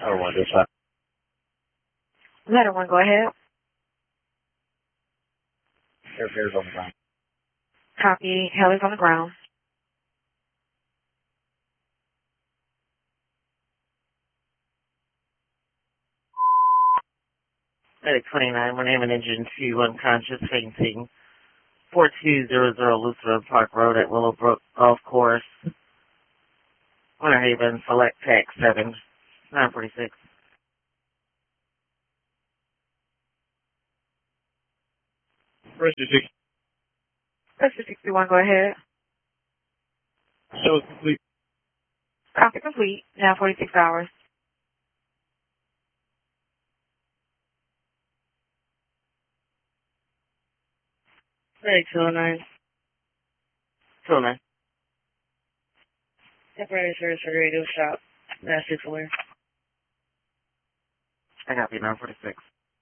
Or one, just fine. Letter 1, go ahead. Airfare's on the ground. Copy. Heli's on the ground. Medic 29, we're naming engine 2, unconscious, fainting. 4200 Lutheran Park Road at Willowbrook Golf Course. Winter Haven, select tech 7, 946. Rescue 6. Rescue 61, go ahead. Show is complete. Copy complete. Now 46 hours. Medic 209. 209. Temporary service for the radio shop. That's 6 aware. I got you, 946.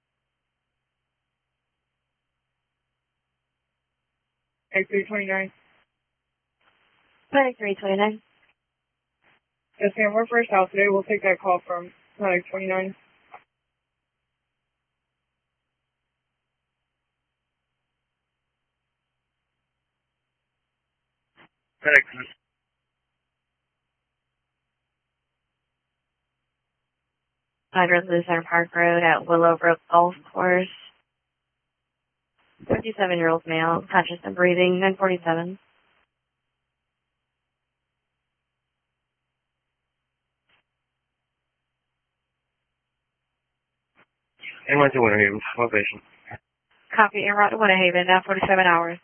Medic 329. Medic 329. Yes, ma'am. We're first out today. We'll take that call from Medic 29. Medic. Address is Center Park Road at Willowbrook Golf Course. 57-year-old male, conscious and breathing, 947. And went to Winter Haven. Location. Copy. En route to Winter Haven, now 47 hours.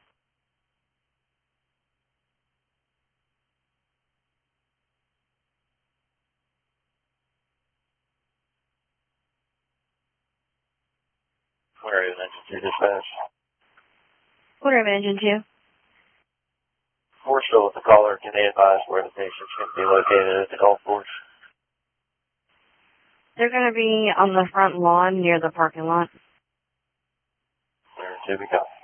Winter Haven, engine 2 dispatch. Winter Haven, engine 2. We're still with the caller. Can they advise where the patient should be located at the golf course? They're going to be on the front lawn near the parking lot. Winter 2, we got.